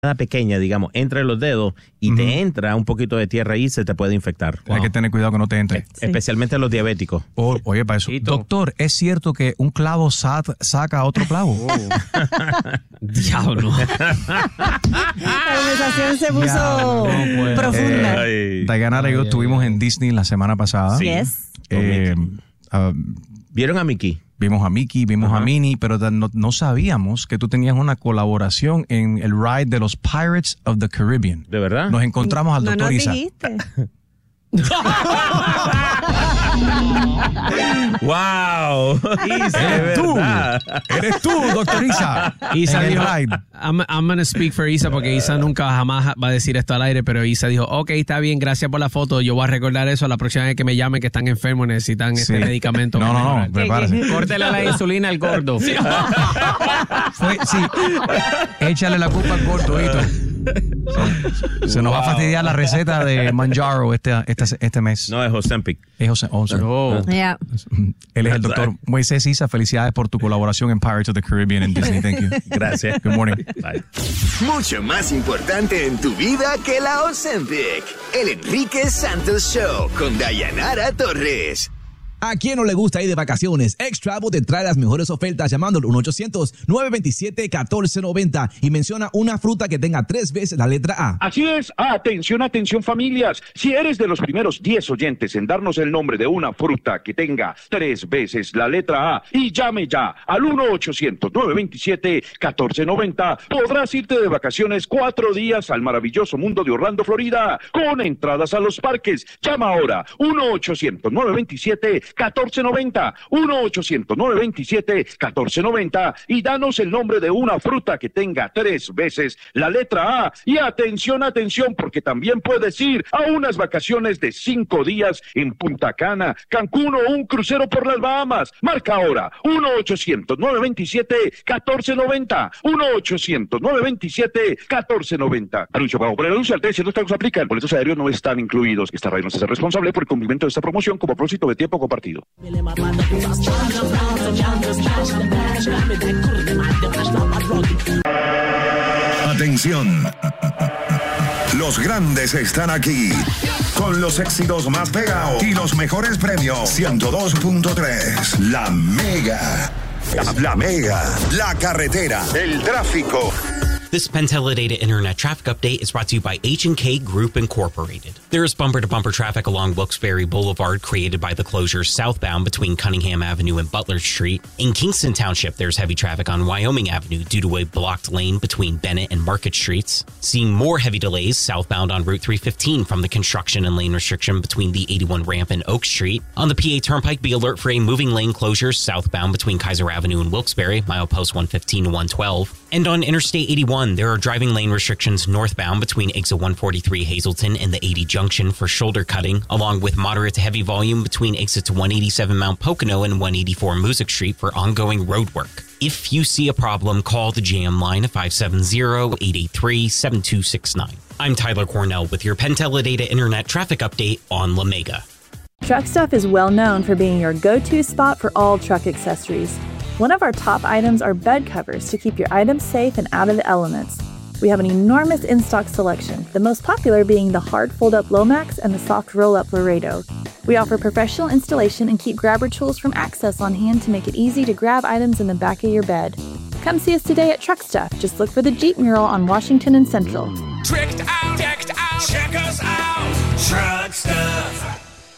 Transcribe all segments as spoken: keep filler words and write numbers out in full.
pequeña, digamos, entre los dedos y uh-huh. te entra un poquito de tierra ahí, se te puede infectar. Wow. Hay que tener cuidado que no te entre. Sí. Especialmente los diabéticos. Oh, oye, para eso. Doctor, ¿es cierto que un clavo sa- saca otro clavo? Oh. Diablo. La conversación se puso Diablo, no, pues. profunda. Eh, Dayanara y yo estuvimos en Disney la semana pasada. Sí. Yes. Eh, uh, ¿Vieron a Mickey? Vimos a Mickey, vimos uh-huh. a Minnie, pero no, no sabíamos que tú tenías una colaboración en el ride de los Pirates of the Caribbean. ¿De verdad? Nos encontramos al no doctor nos Isa. Dijiste. ¡Wow! Isa, eres tú, eres tú, doctor Isa. Isa dijo, I'm, I'm going to speak for Isa porque Isa nunca jamás va a decir esto al aire, pero Isa dijo, ok, está bien, gracias por la foto, yo voy a recordar eso la próxima vez que me llamen que están enfermos, necesitan sí. este medicamento. No, no, no, prepárese. Córtele la insulina al gordo. Sí. Fue, sí, échale la culpa al gordo, ¿oíste? Se, se nos wow. va a fastidiar la receta de Manjaro este, este, este mes. No, es Ozempic. Es Ozempic. Oh. Yeah. Él es el doctor Moisés Isa. Felicidades por tu colaboración en Pirates of the Caribbean en Disney. Thank you. Gracias. Good morning. Bye. Mucho más importante en tu vida que la Ozempic. El Enrique Santos Show con Dayanara Torres. ¿A quién no le gusta ir de vacaciones? X-Travel te trae las mejores ofertas llamando al uno ochocientos, nueve dos siete, uno cuatro nueve cero y menciona una fruta que tenga tres veces la letra A. Así es. Atención, atención familias. Si eres de los primeros diez oyentes en darnos el nombre de una fruta que tenga tres veces la letra A y llame ya al uno ochocientos, nueve dos siete, uno cuatro nueve cero, podrás irte de vacaciones cuatro días al maravilloso mundo de Orlando, Florida, con entradas a los parques. Llama ahora uno ochocientos, nueve dos siete, uno cuatro nueve cero, uno ochocientos, nueve dos siete, uno cuatro nueve cero y danos el nombre de una fruta que tenga tres veces la letra A. Y atención, atención, porque también puedes ir a unas vacaciones de cinco días en Punta Cana, Cancún o un crucero por las Bahamas. Marca ahora uno ochocientos, nueve dos siete, uno cuatro nueve cero, uno ochocientos, nueve dos siete, uno cuatro nueve cero. Anuncio pago por el anuncio, al ciertos cargos aplican. Boletos aéreos no están incluidos. Esta radio no se hace responsable por el cumplimiento de esta promoción como propósito de tiempo compartido. Atención. Los grandes están aquí con los éxitos más pegados y los mejores premios. ciento dos punto tres La Mega. La, la Mega. La carretera. El tráfico. This PenTeleData Internet Traffic Update is brought to you by H and K Group Incorporated. There is bumper-to-bumper traffic along Wilkes-Barre Boulevard created by the closures southbound between Cunningham Avenue and Butler Street. In Kingston Township, there's heavy traffic on Wyoming Avenue due to a blocked lane between Bennett and Market Streets. Seeing more heavy delays southbound on Route three fifteen from the construction and lane restriction between the eighty-one ramp and Oak Street. On the P A Turnpike, be alert for a moving lane closure southbound between Kaiser Avenue and Wilkes-Barre, milepost one fifteen to one twelve. And on Interstate eighty-one, there are driving lane restrictions northbound between exit one forty-three Hazleton and the eighty junction for shoulder cutting, along with moderate to heavy volume between exits one eighty-seven Mount Pocono and one eighty-four Music Street for ongoing road work. If you see a problem, call the J M line at five seven zero, eight eight three, seven two six nine. I'm Tyler Cornell with your PenTeleData Internet Traffic Update on La Mega. Truck Stuff is well known for being your go-to spot for all truck accessories. One of our top items are bed covers to keep your items safe and out of the elements. We have an enormous in-stock selection, the most popular being the hard fold-up Lomax and the soft roll-up Laredo. We offer professional installation and keep grabber tools from Access on hand to make it easy to grab items in the back of your bed. Come see us today at Truck Stuff. Just look for the Jeep mural on Washington and Central. Tricked out, decked out, check us out, Truck Stuff.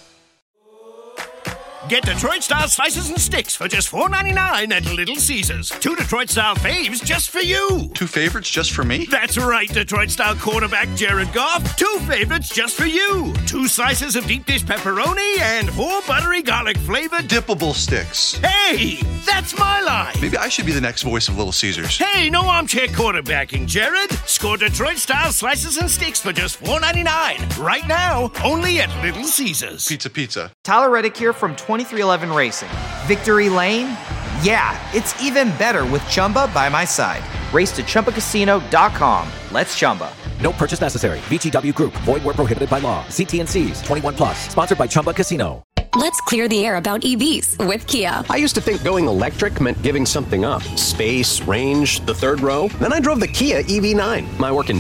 Get Detroit-style slices and sticks for just four ninety-nine at Little Caesars. Two Detroit-style faves just for you. Two favorites just for me? That's right, Detroit-style quarterback Jared Goff. Two favorites just for you. Two slices of deep dish pepperoni and four buttery garlic-flavored dippable sticks. Hey, that's my line. Maybe I should be the next voice of Little Caesars. Hey, no armchair quarterbacking, Jared. Score Detroit-style slices and sticks for just four ninety-nine. Right now, only at Little Caesars. Pizza, pizza. Tyler Reddick here from twenty-three eleven Racing. Victory Lane? Yeah, it's even better with Chumba by my side. Race to Chumba Casino dot com. Let's Chumba. No purchase necessary. V G W Group. Void where prohibited by law. See T N Cs. twenty-one plus. Sponsored by Chumba Casino. Let's clear the air about E Vs with Kia. I used to think going electric meant giving something up. Space, range, the third row. Then I drove the Kia E V nine. My work in